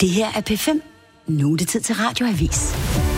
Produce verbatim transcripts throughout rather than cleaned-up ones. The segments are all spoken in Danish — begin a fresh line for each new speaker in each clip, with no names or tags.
Det her er P fem. Nu er det tid til Radioavis.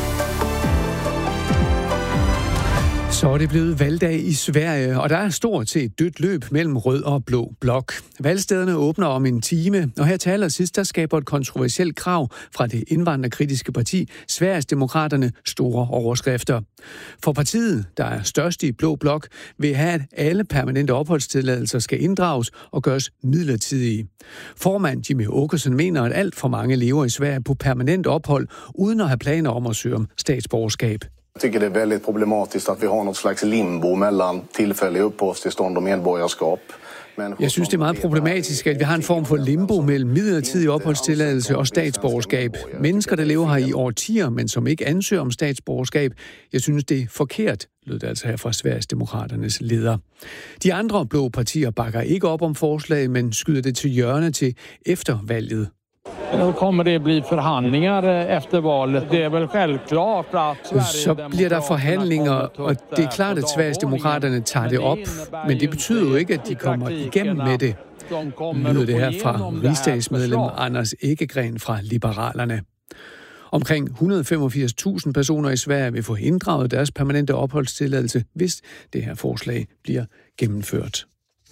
Så er det blevet valgdag i Sverige, og der er stort set dødt løb mellem rød og blå blok. Valgstederne åbner om en time, og her til allersidst, der skaber et kontroversielt krav fra det indvandrerkritiske parti, Sverigesdemokraterne, store overskrifter. For partiet, der er størst i blå blok, vil have, at alle permanente opholdstilladelser skal inddrages og gøres midlertidige. Formand Jimmie Åkesson mener, at alt for mange lever i Sverige på permanent ophold, uden at have planer om at søge om statsborgerskab.
Jag tycker det är väldigt problematiskt att vi har något slags limbo mellan tillfälliga uppehållstillstånd och medborgarskap.
Jeg synes, det er meget problematisk, at vi har en form for limbo mellem midlertidig opholdstilladelse og statsborgerskab. Mennesker, der lever her i årtier, men som ikke ansøger om statsborgerskab. Jeg synes, det er forkert, lød det altså her fra Sverigesdemokraternes leder. De andre blå partier bakker ikke op om forslaget, men skyder det til hjørne til efter valget.
Nu kommer det bli forhandlinger efter valet. Det er vel självklart at
Så bliver der forhandlinger, og det er klart, at Sverigesdemokraterne tager det op, men det betyder jo ikke, at de kommer igennem med det. Lyder det her fra rigsdagsmedlem Anders Ekegren fra Liberalerne. Omkring et hundrede og femogfirs tusind personer i Sverige vil få inddraget deres permanente opholdstilladelse, hvis det her forslag bliver gennemført.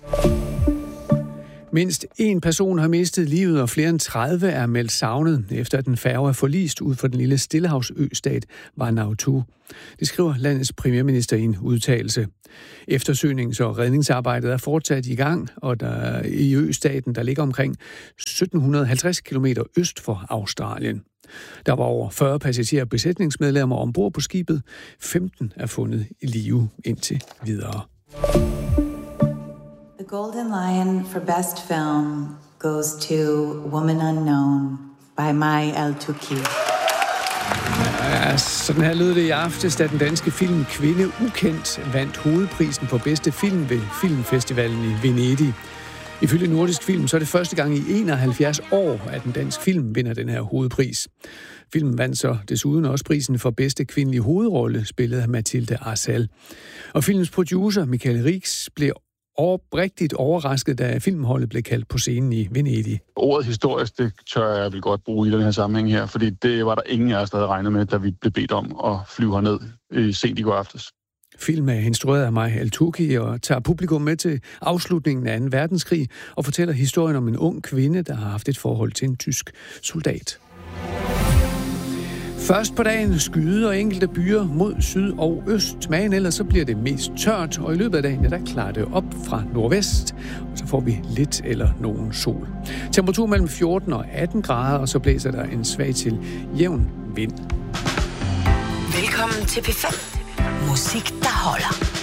Mindst en person har mistet livet, og flere end tredive er meldt savnet, efter at den færge er forlist ud for den lille stillehavsøstat Vanuatu. Det skriver landets premierminister i en udtalelse. Eftersøgnings- og redningsarbejdet er fortsat i gang, og der i østaten, der ligger omkring sytten halvtreds kilometer øst for Australien. Der var over fyrre passagerer og besætningsmedlemmer ombord på skibet. femten er fundet i live indtil videre.
The Golden Lion for Best Film goes to Woman Unknown by Mai Al-Touki.
Ja, sådan her lød det i aftes, da den danske film Kvinde Ukendt vandt hovedprisen for bedste film ved Filmfestivalen i Venedig. Ifølge Nordisk Film, så er det første gang i enoghalvfjerds år, at en dansk film vinder den her hovedpris. Filmen vandt så desuden også prisen for bedste kvindelige hovedrolle, spillet af Mathilde Arsal. Og filmens producer, Michael Rix, blev oprigtigt overrasket, da filmholdet blev kaldt på scenen i Venedig.
Ordet historisk, det tør jeg vel godt bruge i den her sammenhæng her, fordi det var der ingen af os, der havde regnet med, da vi blev bedt om at flyve herned i sent i går aftes.
Film er instrueret af Mai Al-Touki og tager publikum med til afslutningen af anden verdenskrig og fortæller historien om en ung kvinde, der har haft et forhold til en tysk soldat. Først på dagen skyder enkelte byer mod syd og øst, men ellers så bliver det mest tørt, og i løbet af dagen, ja, der klarer det op fra nordvest, og så får vi lidt eller nogen sol. Temperatur mellem fjorten og atten grader, og så blæser der en svag til jævn vind.
Velkommen til P fem. Musik, der holder.